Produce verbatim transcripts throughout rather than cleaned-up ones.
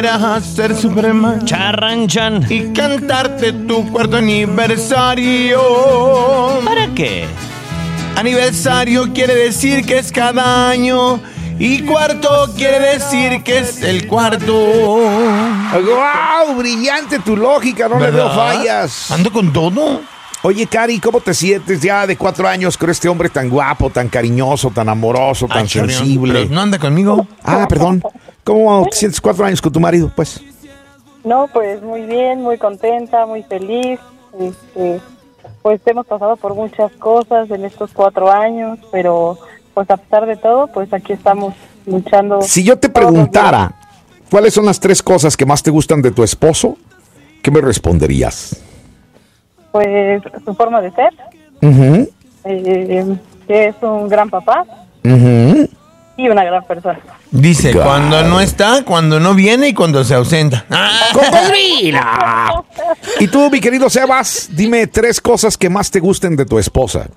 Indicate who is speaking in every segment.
Speaker 1: quisiera ser Superman.
Speaker 2: Charranchan.
Speaker 1: Y cantarte tu cuarto aniversario.
Speaker 2: ¿Para qué?
Speaker 1: Aniversario quiere decir que es cada año. Y cuarto quiere decir que es el cuarto.
Speaker 3: ¡Wow! Brillante tu lógica, no le veo fallas.
Speaker 1: Ando con todo.
Speaker 3: Oye, Cari, ¿cómo te sientes ya de cuatro años con este hombre tan guapo, tan cariñoso, tan amoroso, tan
Speaker 1: Ay,
Speaker 3: sensible?
Speaker 1: Pero no anda conmigo.
Speaker 3: Ah, perdón. ¿Cómo te sientes cuatro años con tu marido, pues?
Speaker 4: No, pues muy bien, muy contenta, muy feliz. Este, pues hemos pasado por muchas cosas en estos cuatro años, pero pues a pesar de todo, pues aquí estamos luchando.
Speaker 3: Si yo te preguntara, ¿cuáles son las tres cosas que más te gustan de tu esposo? ¿Qué me responderías?
Speaker 4: Pues su forma de ser,
Speaker 3: Uh-huh.
Speaker 4: eh, que es un gran papá
Speaker 3: Uh-huh.
Speaker 4: y una gran persona.
Speaker 1: Dice,
Speaker 3: God.
Speaker 1: cuando no está, cuando no viene y cuando se ausenta.
Speaker 3: ¡Cocodrila! Y tú, mi querido Sebas, dime tres cosas que más te gusten de tu esposa.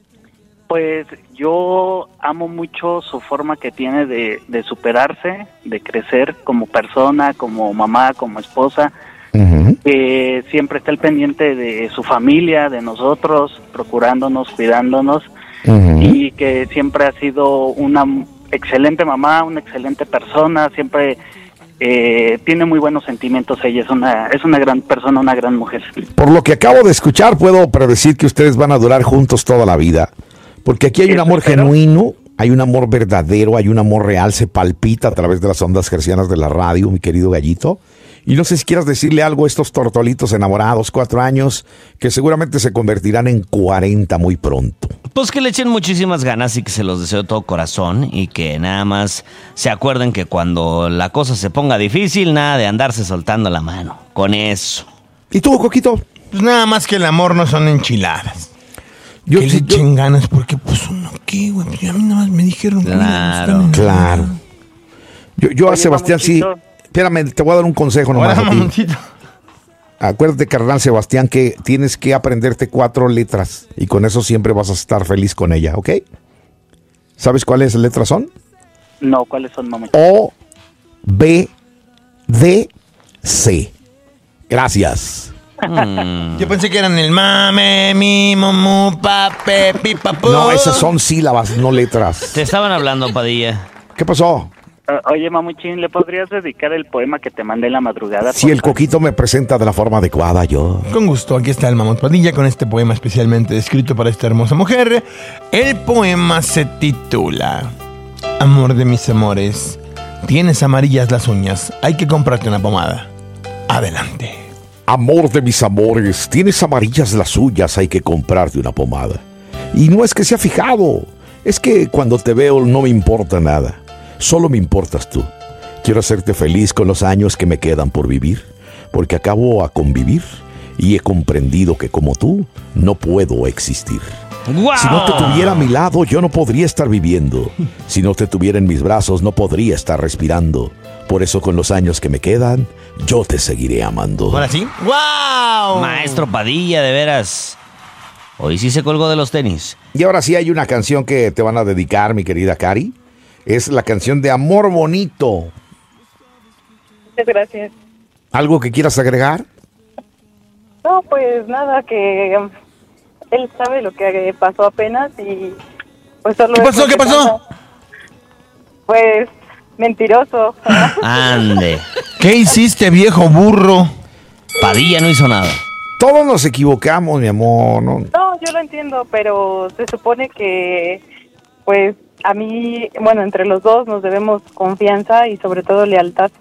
Speaker 5: Pues yo amo mucho su forma que tiene de, de superarse, de crecer como persona, como mamá, como esposa,
Speaker 3: Uh-huh.
Speaker 5: que siempre está al pendiente de su familia, de nosotros, procurándonos, cuidándonos,
Speaker 3: Uh-huh.
Speaker 5: y que siempre ha sido una excelente mamá, una excelente persona, siempre eh, tiene muy buenos sentimientos ella, es una, es una gran persona, una gran mujer.
Speaker 3: Por lo que acabo de escuchar, puedo predecir que ustedes van a durar juntos toda la vida. Porque aquí hay un
Speaker 5: Eso
Speaker 3: amor
Speaker 5: espero.
Speaker 3: genuino, hay un amor verdadero, hay un amor real, se palpita a través de las ondas gercianas de la radio, mi querido Gallito. Y no sé si quieras decirle algo a estos tortolitos enamorados, cuatro años, que seguramente se convertirán en cuarenta muy pronto.
Speaker 2: Pues que le echen muchísimas ganas y que se los deseo de todo corazón y que nada más se acuerden que cuando la cosa se ponga difícil, nada de andarse soltando la mano. Con eso.
Speaker 3: ¿Y tú, Coquito?
Speaker 1: Pues nada más que el amor no son enchiladas.
Speaker 3: Yo,
Speaker 1: que le
Speaker 3: sí, yo-
Speaker 1: echen ganas porque pues uno qué, güey. Pues a mí nada más me dijeron que
Speaker 2: Claro.
Speaker 1: me gustan.
Speaker 3: Claro. Yo, yo a
Speaker 5: Oye,
Speaker 3: Sebastián sí...
Speaker 5: Mamuchito.
Speaker 3: Espérame, te voy a dar un consejo nomás
Speaker 1: Ahora,
Speaker 3: a ti.
Speaker 1: mamoncito.
Speaker 3: Acuérdate, carnal Sebastián, que tienes que aprenderte cuatro letras y con eso siempre vas a estar feliz con ella, ¿ok? ¿Sabes cuáles letras son?
Speaker 5: No, ¿cuáles son, mamá?
Speaker 3: O, B, D, C. Gracias.
Speaker 2: Mm.
Speaker 1: Yo pensé que eran el mame, mi, momu, pape, pipapu.
Speaker 3: No, esas son sílabas, no letras.
Speaker 2: Te estaban hablando, Padilla.
Speaker 3: ¿Qué pasó?
Speaker 5: Uh, oye, Mamuchín, ¿le podrías dedicar el poema que te mandé en la madrugada?
Speaker 3: Si el
Speaker 5: porfa?
Speaker 3: Coquito me presenta de la forma adecuada, yo...
Speaker 1: Con gusto, aquí está el Mamut Padilla con este poema especialmente escrito para esta hermosa mujer. El poema se titula Amor de mis amores, tienes amarillas las uñas, hay que comprarte una pomada. Adelante.
Speaker 3: Amor de mis amores, tienes amarillas las suyas, hay que comprarte una pomada. Y no es que sea fijado, es que cuando te veo no me importa nada, solo me importas tú. Quiero hacerte feliz con los años que me quedan por vivir, porque acabo a convivir y he comprendido que como tú no puedo existir.
Speaker 2: ¡Guau!
Speaker 3: Si no te tuviera a mi lado, yo no podría estar viviendo. Si no te tuviera en mis brazos, no podría estar respirando. Por eso con los años que me quedan, yo te seguiré amando.
Speaker 1: Ahora sí. ¡Wow!
Speaker 2: Maestro Padilla, de veras. Hoy sí se colgó de los tenis.
Speaker 3: Y ahora sí hay una canción que te van a dedicar, mi querida Cari. Es la canción de Amor Bonito.
Speaker 4: Muchas gracias.
Speaker 3: ¿Algo que quieras agregar?
Speaker 4: No, pues nada, que um, él sabe lo que pasó apenas y pues solo...
Speaker 1: ¿Qué
Speaker 4: es
Speaker 1: pasó?
Speaker 4: lo
Speaker 1: ¿Qué
Speaker 4: que
Speaker 1: pasó?
Speaker 4: pasa. Pues mentiroso.
Speaker 2: Ande.
Speaker 1: ¿Qué hiciste, viejo burro?
Speaker 2: Padilla no hizo nada.
Speaker 3: Todos nos equivocamos, mi amor, ¿no?
Speaker 4: No, yo lo entiendo, pero se supone que pues a mí, bueno, entre los dos nos debemos confianza y sobre todo lealtad.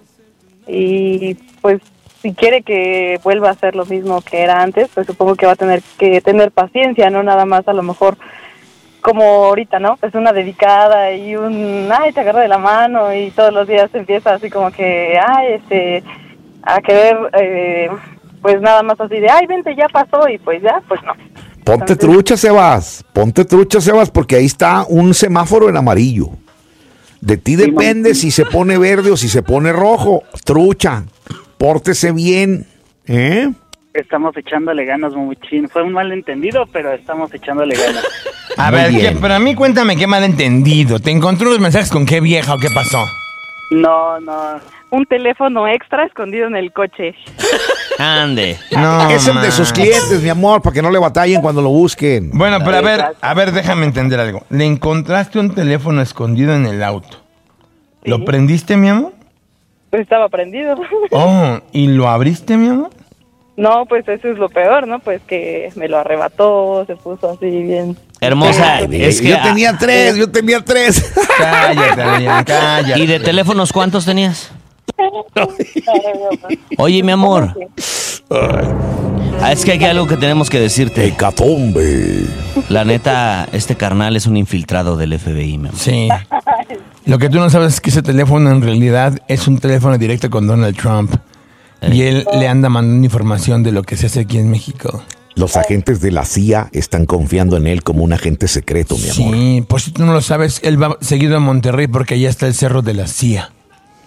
Speaker 4: Y pues si quiere que vuelva a ser lo mismo que era antes, pues supongo que va a tener que tener paciencia, no nada más a lo mejor como ahorita, ¿no? Pues una dedicada y un, ay, te agarra de la mano y todos los días empieza así como que, ay, este, a querer, eh, pues nada más así de, ay, vente, ya pasó y pues ya, pues no.
Speaker 3: Ponte
Speaker 4: Entonces-
Speaker 3: trucha, Sebas. Ponte trucha, Sebas, porque ahí está un semáforo en amarillo. De ti depende si se pone verde o si se pone rojo. Trucha, pórtese bien, ¿eh?
Speaker 5: Estamos echándole ganas, Mamuchín. Fue un malentendido, pero estamos echándole ganas.
Speaker 1: A
Speaker 3: Muy
Speaker 1: ver,
Speaker 3: bien.
Speaker 1: ¿qué, pero a mí cuéntame qué malentendido. ¿Te encontró los mensajes con qué vieja o qué pasó?
Speaker 4: No, no. Un teléfono extra escondido en el coche.
Speaker 2: Ande.
Speaker 1: No,
Speaker 3: Es el de
Speaker 1: man.
Speaker 3: sus clientes, mi amor, para que no le batallen cuando lo busquen.
Speaker 1: Bueno, pero a ver,
Speaker 4: Exacto.
Speaker 1: a ver, déjame entender algo. Le encontraste un teléfono escondido en el auto. ¿Lo
Speaker 4: Sí.
Speaker 1: prendiste, mi amor?
Speaker 4: Pues estaba prendido.
Speaker 1: Oh, ¿y lo abriste, mi amor?
Speaker 4: No, pues eso es lo peor, ¿no? Pues que me lo arrebató, se puso así bien.
Speaker 2: Hermosa,
Speaker 3: Ay,
Speaker 2: es que...
Speaker 3: yo tenía tres, yo tenía tres.
Speaker 1: Cállate, Adrián, cállate.
Speaker 2: ¿Y de teléfonos cuántos tenías? Oye, mi amor. Ah, es que hay algo que tenemos que decirte.
Speaker 3: Hecatombe.
Speaker 2: La neta, este carnal es un infiltrado del F B I, mi amor.
Speaker 1: Sí. Lo que tú no sabes es que ese teléfono en realidad es un teléfono directo con Donald Trump. Y él le anda mandando información de lo que se hace aquí en México.
Speaker 3: Los agentes de la C I A están confiando en él como un agente secreto, mi amor.
Speaker 1: Sí, por si tú no lo sabes, él va seguido a Monterrey porque allá está el cerro de la C I A.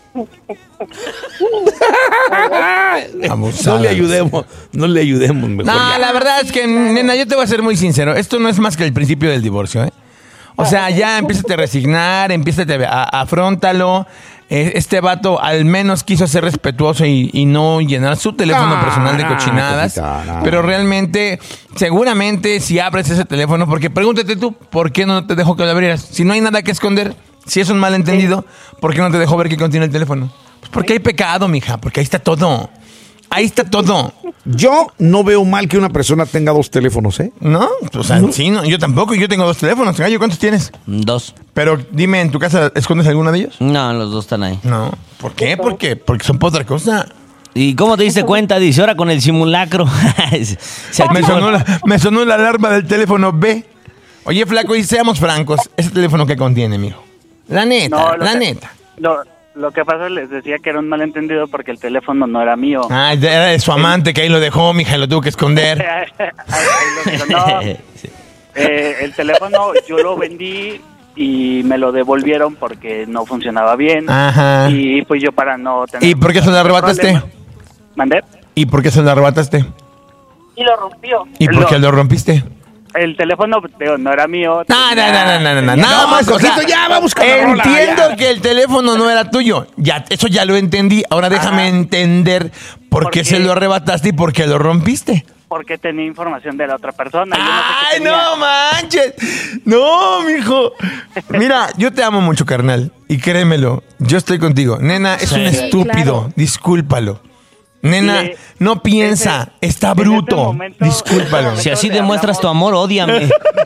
Speaker 1: Abusada.
Speaker 3: No le ayudemos, no le ayudemos mejor.
Speaker 1: No,
Speaker 3: ya.
Speaker 1: la verdad es que, nena, yo te voy a ser muy sincero. Esto no es más que el principio del divorcio, ¿eh? O sea, ya empiézate a resignar, empiézate a, a afróntalo. Eh, Este vato al menos quiso ser respetuoso y, y no llenar su teléfono
Speaker 3: Ah,
Speaker 1: personal de
Speaker 3: no,
Speaker 1: cochinadas.
Speaker 3: cosita, no.
Speaker 1: Pero realmente, seguramente, si abres ese teléfono, porque pregúntate tú, ¿por qué no te dejó que lo abrieras? Si no hay nada que esconder, si es un malentendido, ¿por qué no te dejó ver qué contiene el teléfono? Pues porque hay pecado, mija, porque ahí está todo. Ahí está todo.
Speaker 3: Yo no veo mal que una persona tenga dos teléfonos, ¿eh?
Speaker 1: ¿No? O sea, sí, no, yo tampoco, yo tengo dos teléfonos. Gallo, ¿cuántos tienes?
Speaker 2: Dos.
Speaker 1: Pero dime, ¿en tu casa escondes alguno de ellos?
Speaker 2: No, los dos están ahí.
Speaker 1: No. ¿Por qué? ¿Por qué? Porque son para otra cosa.
Speaker 2: ¿Y cómo te diste cuenta? Dice, ahora con el simulacro. Se
Speaker 1: Me
Speaker 2: activó-
Speaker 1: sonó, la, me sonó la alarma del teléfono B. Oye, flaco, y seamos francos. ¿Ese teléfono qué contiene, mijo? La neta,
Speaker 5: No, lo
Speaker 1: la
Speaker 5: que-
Speaker 1: neta.
Speaker 5: Lo, lo que pasa, les decía que era un malentendido porque el teléfono no era mío.
Speaker 1: Ah, era de su amante que ahí lo dejó, mija, y lo tuvo que esconder.
Speaker 5: Ahí lo digo, no, eh, el teléfono yo lo vendí y me lo devolvieron porque no funcionaba bien.
Speaker 1: Ajá.
Speaker 5: Y pues yo para no tener...
Speaker 1: ¿Y por qué se lo arrebataste?
Speaker 5: problema- ¿Mandé?
Speaker 1: ¿Y por qué se lo arrebataste?
Speaker 4: Y lo rompió.
Speaker 1: ¿Y por
Speaker 5: Lo-
Speaker 1: qué lo rompiste?
Speaker 5: El teléfono digo, no era mío.
Speaker 1: No, no, no,
Speaker 5: tenía-
Speaker 1: no, no, no, no,
Speaker 5: tenía-
Speaker 1: nada más. O sea,
Speaker 3: Coquito, ya, vamos con la rola,
Speaker 1: entiendo
Speaker 3: ya.
Speaker 1: que el teléfono no era tuyo. Ya, eso ya lo entendí. Ahora déjame
Speaker 5: Ajá.
Speaker 1: entender por,
Speaker 5: ¿Por
Speaker 1: qué
Speaker 5: qué?
Speaker 1: se lo arrebataste y por qué lo rompiste.
Speaker 5: Porque tenía información de la otra persona. Yo no sé qué
Speaker 1: ¡Ay,
Speaker 5: tenía.
Speaker 1: no manches! No, mijo. Mira, yo te amo mucho, carnal. Y créemelo, yo estoy contigo. Nena, es un
Speaker 2: Sí,
Speaker 1: estúpido.
Speaker 6: claro.
Speaker 1: Discúlpalo. Nena,
Speaker 5: Sí,
Speaker 1: no piensa.
Speaker 5: ese-
Speaker 1: está
Speaker 5: en ese
Speaker 1: bruto.
Speaker 5: momento-
Speaker 1: Discúlpalo.
Speaker 2: Si así
Speaker 5: le
Speaker 2: demuestras tu
Speaker 5: hablamos-
Speaker 2: amor, ódiame.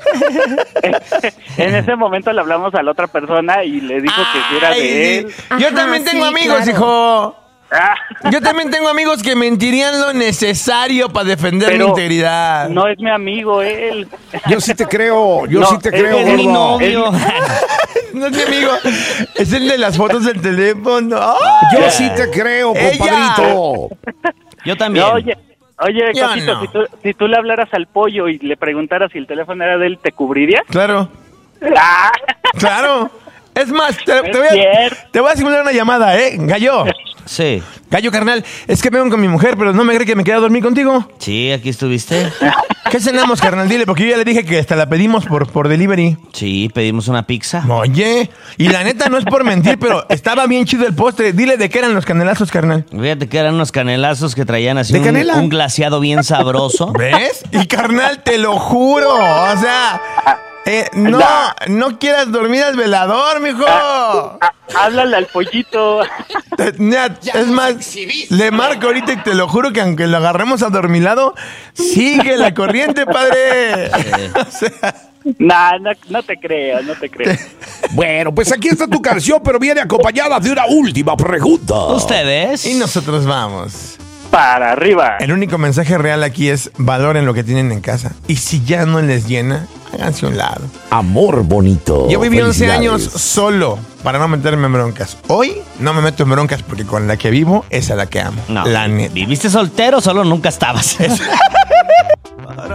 Speaker 5: En ese momento le hablamos a la otra persona y le dijo que si era
Speaker 1: Ay,
Speaker 5: de él.
Speaker 1: Yo
Speaker 6: Ajá,
Speaker 1: también tengo
Speaker 6: sí,
Speaker 1: amigos,
Speaker 6: claro.
Speaker 1: hijo.
Speaker 5: Ah,
Speaker 1: Yo también tengo amigos que mentirían lo necesario para defender mi
Speaker 5: pero
Speaker 1: integridad.
Speaker 5: no es mi amigo él.
Speaker 3: Yo sí te creo, yo
Speaker 5: No,
Speaker 3: sí te
Speaker 5: es-
Speaker 3: creo,
Speaker 5: es
Speaker 2: Es mi
Speaker 3: gordo.
Speaker 2: novio.
Speaker 1: No es mi amigo. Es el de las fotos del teléfono. ¡Ah!
Speaker 3: Yo sí te creo,
Speaker 1: Ella.
Speaker 3: compadrito.
Speaker 2: Yo también.
Speaker 5: No, oye, oye,
Speaker 1: Yo
Speaker 5: Coquito,
Speaker 1: no.
Speaker 5: si, tú, si tú le hablaras al pollo y le preguntaras si el teléfono era de él, ¿te cubriría?
Speaker 1: Claro,
Speaker 5: Ah,
Speaker 1: claro. Es más, te, te
Speaker 5: Es
Speaker 1: voy a,
Speaker 5: cierto.
Speaker 1: te voy a simular una llamada, ¿eh? Gallo.
Speaker 2: Sí.
Speaker 1: Gallo, carnal. Es que vengo con mi mujer, pero no me cree que me queda a dormir contigo.
Speaker 2: Sí, aquí estuviste.
Speaker 1: ¿Qué cenamos, carnal? Dile, porque yo ya le dije que hasta la pedimos por, por delivery.
Speaker 2: Sí, pedimos una pizza.
Speaker 1: Oye, y la neta no es por mentir, pero estaba bien chido el postre. Dile de qué eran los canelazos, carnal.
Speaker 2: Fíjate que eran unos canelazos que traían así
Speaker 3: ¿De
Speaker 2: un,
Speaker 3: canela?
Speaker 2: un glaseado bien sabroso.
Speaker 1: ¿Ves? Y carnal, te lo juro. O sea, eh, no, no quieras dormir al velador, mijo.
Speaker 5: ah, háblale al pollito.
Speaker 1: Eh, mira, es más, le marco ahorita y te lo juro que aunque lo agarremos adormilado, sigue la corriente, padre. O sea,
Speaker 5: Nah, no, no te creo, no te creo.
Speaker 3: Bueno, pues aquí está tu canción, pero viene acompañada de una última pregunta.
Speaker 2: ¿Ustedes?
Speaker 1: y nosotros vamos.
Speaker 5: Para arriba.
Speaker 1: El único mensaje real aquí es valoren lo que tienen en casa. Y si ya no les llena, háganse a un lado.
Speaker 3: Amor bonito.
Speaker 1: Yo viví once años
Speaker 3: Felicidades.
Speaker 1: solo para no meterme en broncas. Hoy no me meto en broncas porque con la que vivo es a la que amo.
Speaker 2: No.
Speaker 1: La neta.
Speaker 2: ¿Viviste soltero? Solo nunca estabas.